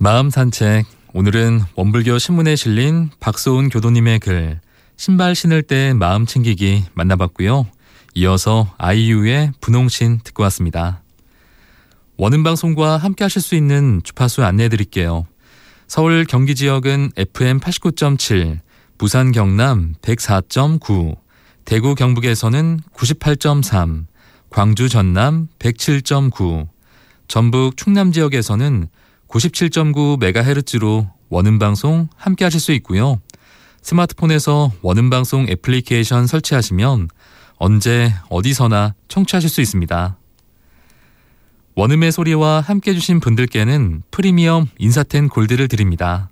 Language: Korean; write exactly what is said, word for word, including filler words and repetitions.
마음 산책. 오늘은 원불교 신문에 실린 박소은 교도님의 글 신발 신을 때 마음 챙기기 만나봤고요. 이어서 아이유의 분홍신 듣고 왔습니다. 원음방송과 함께 하실 수 있는 주파수 안내해드릴게요. 서울 경기 지역은 에프엠 팔십구 점 칠, 부산 경남 백사 점 구, 대구 경북에서는 구십팔 점 삼, 광주 전남 백칠 점 구, 전북 충남 지역에서는 구십칠 점 구 메가헤르츠로 원음방송 함께 하실 수 있고요. 스마트폰에서 원음방송 애플리케이션 설치하시면 언제 어디서나 청취하실 수 있습니다. 원음의 소리와 함께 해주신 분들께는 프리미엄 인사텐 골드를 드립니다.